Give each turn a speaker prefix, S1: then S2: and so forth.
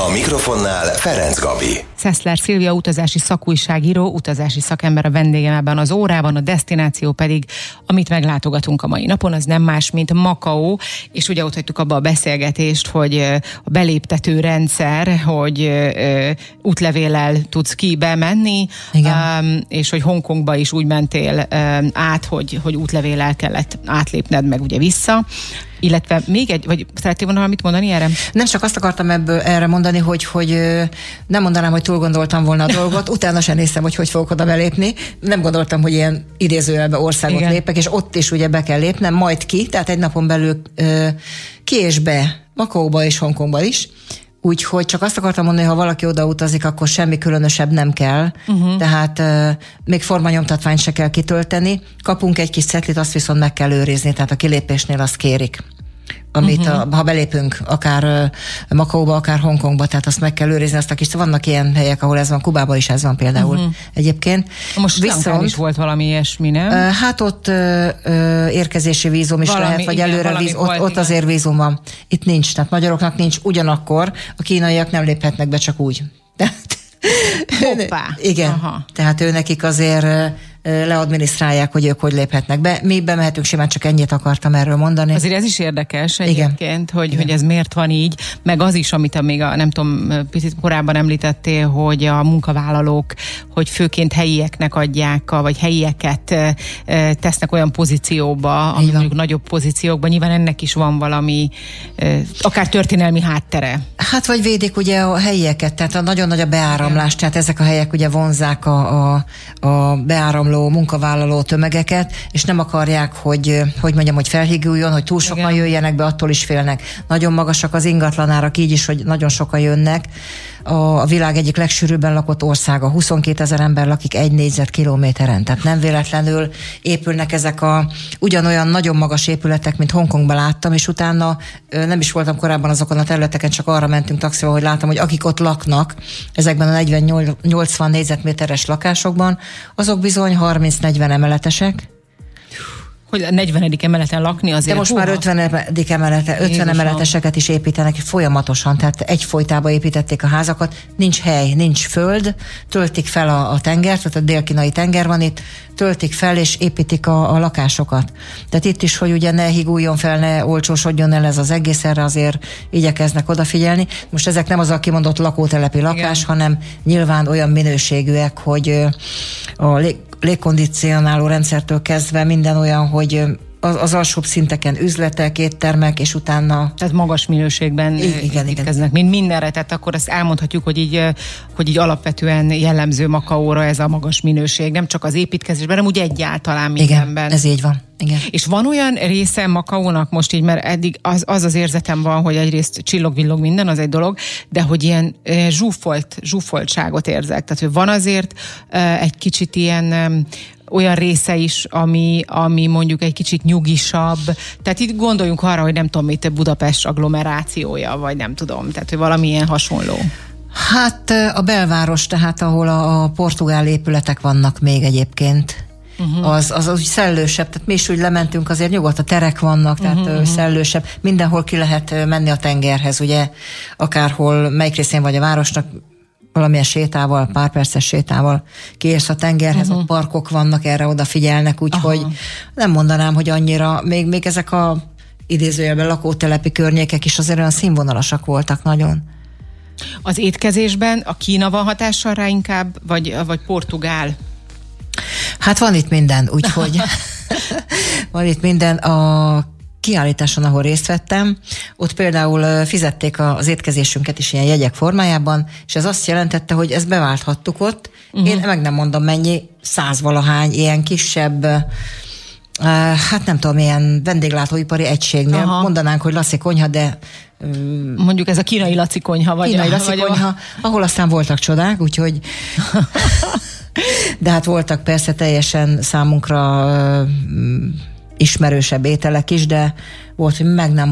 S1: A mikrofonnál Ferenc Gabi.
S2: Szeszler Szilvia utazási szakújságíró, utazási szakember a vendégem ebben az órában, a desztináció pedig, amit meglátogatunk a mai napon, az nem más, mint Makao, és ugye ott hagytuk abba a beszélgetést, hogy a beléptető rendszer, hogy útlevéllel tudsz ki bemenni, és hogy Hongkongba is úgy mentél át, hogy útlevéllel kellett átlépned meg ugye vissza. Illetve még egy, vagy szeretnél volna valamit mondani erre?
S3: Nem, csak azt akartam erre mondani, hogy nem mondanám, hogy túl gondoltam volna a dolgot, utána sem néztem, hogy fogok oda belépni. Nem gondoltam, hogy ilyen idézőjelben országot lépek, és ott is ugye be kell lépnem, majd ki, tehát egy napon belül ki és be Makaóba és Hongkongba is. Úgyhogy csak azt akartam mondani, hogy ha valaki oda utazik, akkor semmi különösebb nem kell. Tehát még formanyomtatványt se kell kitölteni. Kapunk egy kis cetlit, azt viszont meg kell őrizni, tehát a kilépésnél azt kérik. Amit ha belépünk akár Makaóba, akár Hongkongba, tehát azt meg kell őrizni, azt a kis, vannak ilyen helyek, ahol ez van, Kubában is ez van például egyébként.
S2: Most viszont is volt valami ilyesmi, nem?
S3: Hát ott érkezési vízum is valami, lehet, vagy igen, előre vízum, ott azért vízum van. Itt nincs, tehát magyaroknak nincs, ugyanakkor a kínaiak nem léphetnek be csak úgy.
S2: Hoppá.
S3: Igen, tehát őnekik azért leadminisztrálják, hogy ők hogy léphetnek be. Mi bemehetünk, simán csak ennyit akartam erről mondani.
S2: Azért ez is érdekes egyébként, hogy ez miért van így, meg az is, amit még nem tudom, picit korábban említettél, hogy a munkavállalók, hogy főként helyieknek adják, vagy helyieket tesznek olyan pozícióba, ami mondjuk nagyobb pozíciókban, nyilván ennek is van valami, akár történelmi háttere.
S3: Hát vagy védik ugye a helyieket, tehát nagyon nagy a beáramlás, tehát ezek a helyek ugye vonzzák a beáramló munkavállaló tömegeket, és nem akarják, hogy felhíguljon, hogy túl sokan jöjjenek be, attól is félnek. Nagyon magasak az ingatlanárak, így is, hogy nagyon sokan jönnek. A világ egyik legsűrűbben lakott országa, 22 000 ember lakik 1 négyzetkilométeren, tehát nem véletlenül épülnek ezek ugyanolyan nagyon magas épületek, mint Hongkongban láttam, és utána nem is voltam korábban azokon a területeken, csak arra mentünk taxival, hogy láttam, hogy akik ott laknak, ezekben a 40-80 négyzetméteres lakásokban, azok bizony 30-40 emeletesek.
S2: Hogy a 40. emeleten lakni azért.
S3: De most már 50 emeleteseket is építenek folyamatosan, tehát egyfolytában építették a házakat, nincs hely, nincs föld, töltik fel a tengert, tehát a dél-kínai tenger van itt, töltik fel és építik a lakásokat. Tehát itt is, hogy ugye ne higuljon fel, ne olcsósodjon el ez az egész, erre azért igyekeznek odafigyelni. Most ezek nem az a kimondott lakótelepi lakás, hanem nyilván olyan minőségűek, hogy a légkondicionáló rendszertől kezdve minden olyan, hogy az alsóbb szinteken üzletek, éttermek, és utána...
S2: Tehát magas minőségben építkeznek, mint mindenre, tehát akkor azt elmondhatjuk, hogy így alapvetően jellemző Makaóra ez a magas minőség, nem csak az építkezésben, hanem úgy egyáltalán mindenben.
S3: Igen, ez így van. Igen.
S2: És van olyan része Makaónak most így, mert eddig az érzetem van, hogy egyrészt csillog-villog minden, az egy dolog, de hogy ilyen zsúfoltságot érzek. Tehát, hogy van azért egy kicsit ilyen olyan része is, ami mondjuk egy kicsit nyugisabb. Tehát itt gondoljunk arra, hogy nem tudom, itt Budapest agglomerációja, vagy nem tudom, tehát hogy valamilyen hasonló.
S3: Hát a belváros, tehát ahol a portugál épületek vannak még egyébként, az úgy szellősebb, tehát mi is úgy lementünk, azért nyugodt, a terek vannak, tehát szellősebb, mindenhol ki lehet menni a tengerhez, ugye, akárhol, melyik részén vagy a városnak, valamilyen sétával, pár perces sétával kiérsz a tengerhez, ott parkok vannak, erre odafigyelnek, úgyhogy nem mondanám, hogy annyira, még ezek a idézőjelben lakótelepi környékek is azért olyan színvonalasak voltak nagyon.
S2: Az étkezésben a Kína van hatással rá inkább, vagy portugál?
S3: Hát van itt minden, úgyhogy van itt minden. A kiállításon, ahol részt vettem, ott például fizették az étkezésünket is ilyen jegyek formájában, és ez azt jelentette, hogy ezt beválthattuk ott. Én meg nem mondom mennyi, 100-valahány ilyen kisebb, hát nem tudom, ilyen vendéglátóipari egységnél. Mondanánk, hogy Laci konyha, de
S2: mondjuk ez a kínai Laci konyha, vagy
S3: kínai Laci konyha, ahol aztán voltak csodák, úgyhogy de hát voltak persze teljesen számunkra ismerősebb ételek is, de volt, hogy meg nem